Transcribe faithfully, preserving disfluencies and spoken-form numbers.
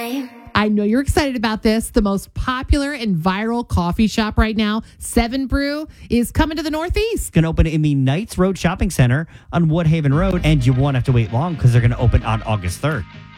time. I know you're excited about this. The most popular and viral coffee shop right now, Seven Brew, is coming to the Northeast. Going to open in the Knights Road Shopping Center on Woodhaven Road, and you won't have to wait long because they're going to open on August third.